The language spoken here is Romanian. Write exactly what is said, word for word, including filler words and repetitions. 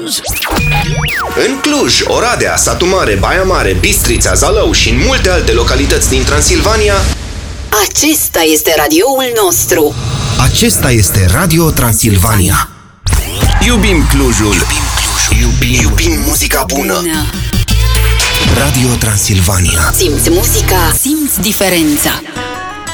News. În Cluj, Oradea, Satu Mare, Baia Mare, Bistrița, Zalău și în multe alte localități din Transilvania, acesta este radioul nostru. acesta este Radio Transilvania. Iubim Clujul. Iubim Clujul. Iubim, iubim muzica bună. Radio Transilvania. Simți muzica, simți diferența.